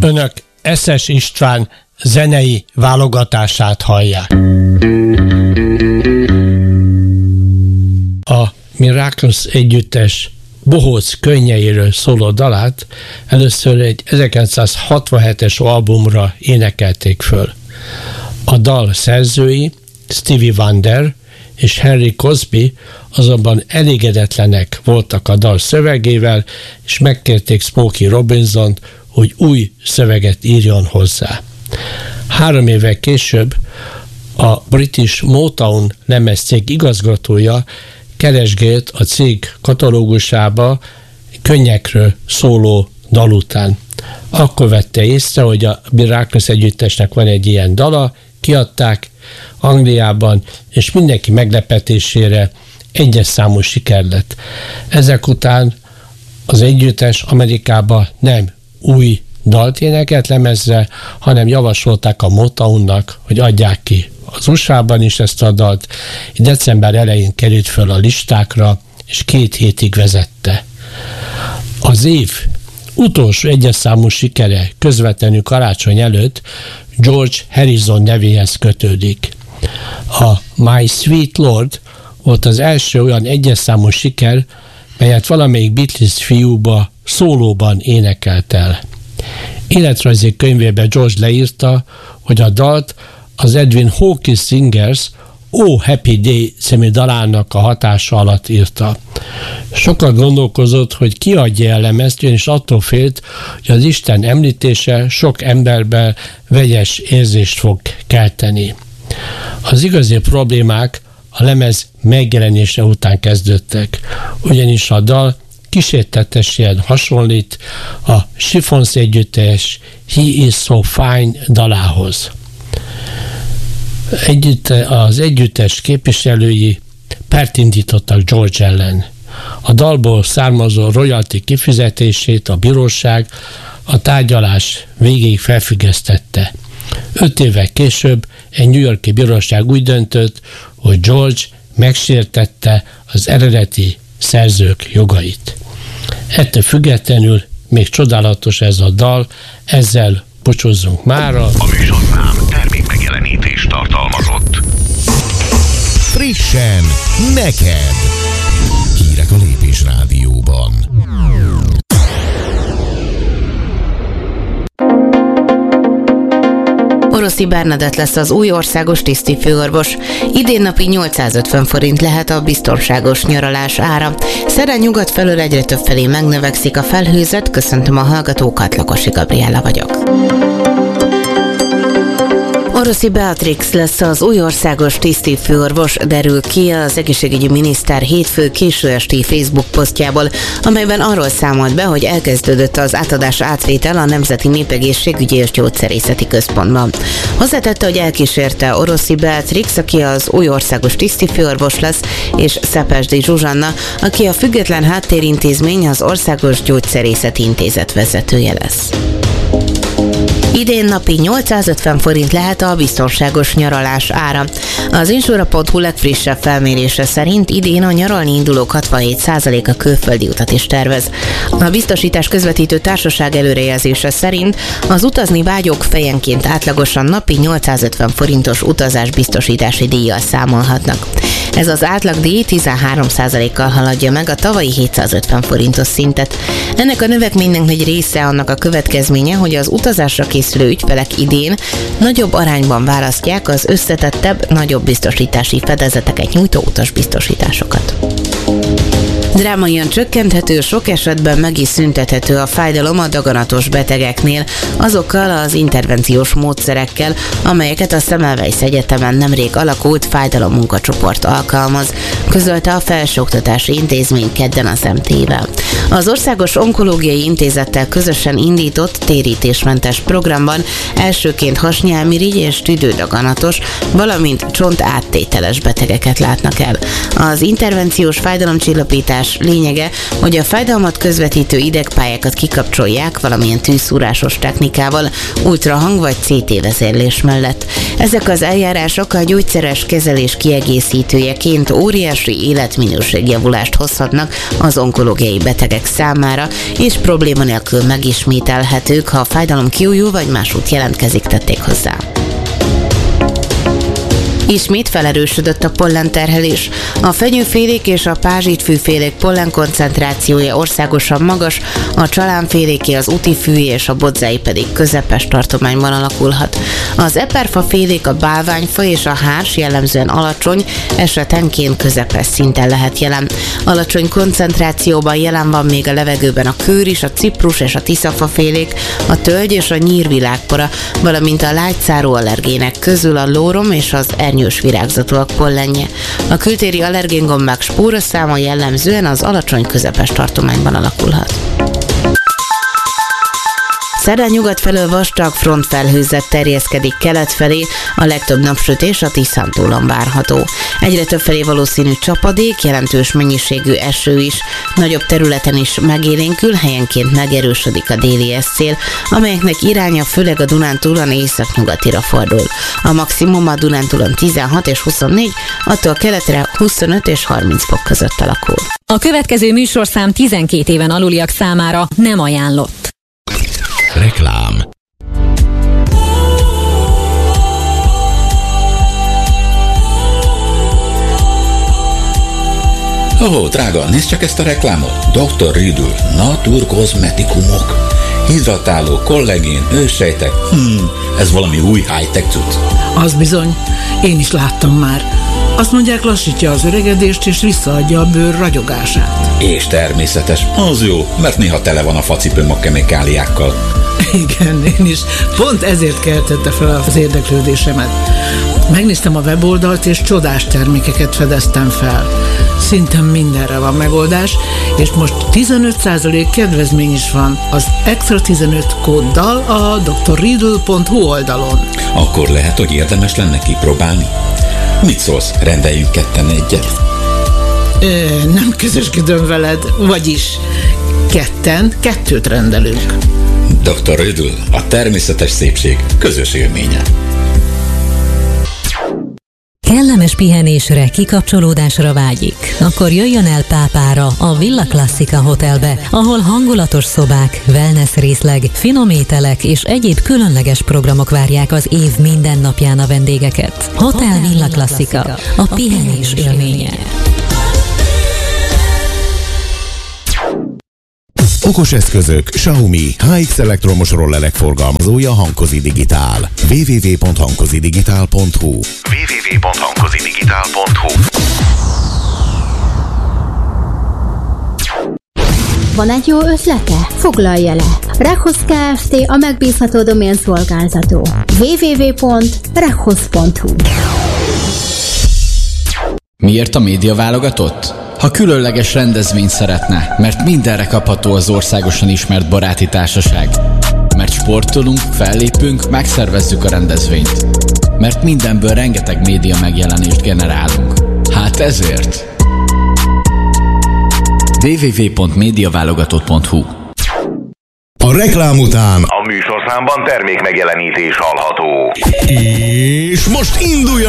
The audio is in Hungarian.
Önök Eszes István zenei válogatását hallják. A Miracles együttes bohóc könnyeiről szóló dalát először egy 1967-es albumra énekelték föl. A dal szerzői, Stevie Wonder és Henry Cosby azonban elégedetlenek voltak a dal szövegével, és megkérték Smokey Robinsont, hogy új szöveget írjon hozzá. 3 évvel később a British Motown lemezcég igazgatója keresgélt a cég katalógusába könnyekről szóló dal után. Akkor vette észre, hogy a Miracles együttesnek van egy ilyen dala, kiadták Angliában, és mindenki meglepetésére egyes számú siker lett. Ezek után az együttes Amerikában nem új dalt énekelt lemezre, hanem javasolták a Motownnak, hogy adják ki az USA-ban is ezt a dalt. December elején került föl a listákra, és 2 hétig vezette. Az év utolsó egyes számú sikere közvetlenül karácsony előtt George Harrison nevéhez kötődik. A My Sweet Lord volt az első olyan egyes számú siker, melyet valamelyik Beatles fiúba szólóban énekelt el. Életrajzi könyvében George leírta, hogy a dalt az Edwin Hawkins Singers Oh Happy Day című dalának a hatása alatt írta. Sokat gondolkozott, hogy kiadja el lemezt, és attól félt, hogy az Isten említése sok emberben vegyes érzést fog kelteni. Az igazi problémák a lemez megjelenése után kezdődtek, ugyanis a dal kísértetesen hasonlít a Chiffons együttes He Is So Fine dalához. Az együttes képviselői pert indítottak George ellen. A dalból származó royalty kifizetését a bíróság a tárgyalás végéig felfüggesztette. 5 évvel később egy New York-i bíróság úgy döntött, hogy George megsértette az eredeti szerzők jogait. Ettől függetlenül még csodálatos ez a dal, ezzel búcsúzzunk mára. A műsorszám termékmegjelenítést tartalmazott. Frissen neked! Hírek a Lépés Rádióban. Oroszi Bernadett lesz az új országos tisztifőorvos. Idén napi 850 forint lehet a biztonságos nyaralás ára. Szerdán nyugat felől egyre több felé megnövekszik a felhőzet. Köszöntöm a hallgatókat, Lakosi Gabriella vagyok. Oroszi Beatrix lesz az új országos tisztifőorvos, derül ki az egészségügyi miniszter hétfő késő esti Facebook posztjából, amelyben arról számolt be, hogy elkezdődött az átadás átvétel a Nemzeti Népegészségügyi és Gyógyszerészeti Központban. Hozzátette, hogy elkísérte Oroszi Beatrix, aki az új országos tisztifőorvos lesz, és Szepesdi Zsuzsanna, aki a Független Háttérintézmény, az Országos Gyógyszerészeti Intézet vezetője lesz. Idén napi 850 forint lehet a biztonságos nyaralás ára. Az Insura.hu legfrissebb felmérése szerint idén a nyaralni indulók 67%-a külföldi utat is tervez. A biztosítás közvetítő társaság előrejelzése szerint az utazni vágyók fejenként átlagosan napi 850 forintos utazásbiztosítási díjjal számolhatnak. Ez az átlagdíj 13%-kal haladja meg a tavalyi 750 forintos szintet. Ennek a növekménynek egy része annak a következménye, hogy az utazásra készülő ügyfelek idén nagyobb arányban választják az összetettebb, nagyobb biztosítási fedezeteket nyújtó utasbiztosításokat. Drámaian csökkenthető, sok esetben meg is szüntethető a fájdalom a daganatos betegeknél, azokkal az intervenciós módszerekkel, amelyeket a Semmelweis Egyetemen nemrég alakult fájdalommunkacsoport alkalmaz, közölte a Felsőoktatási Intézmény kedden az MT-vel. Az Országos Onkológiai Intézettel közösen indított térítésmentes programban elsőként hasnyálmirigy és tüdődaganatos, valamint csont áttételes betegeket látnak el. Az intervenciós fájdalomcsillapítás megoldás lényege, hogy a fájdalmat közvetítő idegpályákat kikapcsolják valamilyen tűzszúrásos technikával, ultrahang vagy CT vezérlés mellett. Ezek az eljárások a gyógyszeres kezelés kiegészítőjeként óriási életminőségjavulást hozhatnak az onkológiai betegek számára, és probléma nélkül megismételhetők, ha a fájdalom kiújul vagy másút jelentkezik, tették hozzá. Ismét felerősödött a pollenterhelés. A fenyőfélék és a pázsitfűfélék pollenkoncentrációja országosan magas, a csalánféléké, az útifűi és a bodzái pedig közepes tartományban alakulhat. Az eperfafélék, a bálványfa és a hárs jellemzően alacsony, esetenként közepes szinten lehet jelen. Alacsony koncentrációban jelen van még a levegőben a kőr is, a ciprus és a tiszafafélék, a tölgy és a nyírvilágpora, valamint a lágyszáró allergének közül a lórom és az ernyős virágzatúak pollenje. A kültéri allergéngombák spóraszáma jellemzően az alacsony-közepes tartományban alakulhat. Szerdán nyugat felől vastag frontfelhőzet terjeszkedik kelet felé, a legtöbb napsütés a Tiszántúlon várható. Egyre többfelé valószínű csapadék, jelentős mennyiségű eső is. Nagyobb területen is megélénkül, helyenként megerősödik a déli szél, amelyeknek iránya főleg a Dunántúlon északnyugatira fordul. A maximum a Dunántúlon 16 és 24, attól keletre 25 és 30 fok között alakul. A következő műsorszám 12 éven aluliak számára nem ajánlott. Reklám. Ó, drága, nézd csak ezt a reklámot. Dr. Riddle, naturkozmetikumok. Hidratáló, kollagén, őssejtek. Ez valami új high-tech cucc. Az bizony, én is láttam már. Azt mondják, lassítja az öregedést és visszaadja a bőr ragyogását. És természetes, az jó, mert néha tele van a facipőm a kemikáliákkal. Igen, én is. Pont ezért keltette fel az érdeklődésemet. Megnéztem a weboldalt, és csodás termékeket fedeztem fel. Szinte mindenre van megoldás, és most 15% kedvezmény is van az Extra 15 kóddal a drriddle.hu oldalon. Akkor lehet, hogy érdemes lenne kipróbálni. Mit szólsz, rendeljünk ketten egyet? Nem közösködöm veled, vagyis kettőt rendelünk. Dr. Riddle, a természetes szépség közös élménye. Kellemes pihenésre, kikapcsolódásra vágyik? Akkor jöjjön el Pápára, a Villa Classica Hotelbe, ahol hangulatos szobák, wellness részleg, finom ételek és egyéb különleges programok várják az év minden napján a vendégeket. Hotel Villa Classica, a pihenés élménye. Okos eszközök, Xiaomi, HX elektromos rollerek forgalmazója Hankozi Digitál. www.hankozidigitál.hu www.hankozidigitál.hu Van egy jó ötlete? Foglalja le! Rekhoz Kft. A megbízható doménszolgáltató. www.rekhoz.hu Miért a média válogatott? Ha különleges rendezvényt szeretne, mert mindenre kapható az országosan ismert baráti társaság. Mert sportolunk, fellépünk, megszervezzük a rendezvényt. Mert mindenből rengeteg média megjelenést generálunk. Hát ezért! www.mediaválogatott.hu A reklám után A műsorszámban termék megjelenítés hallható. és most induljon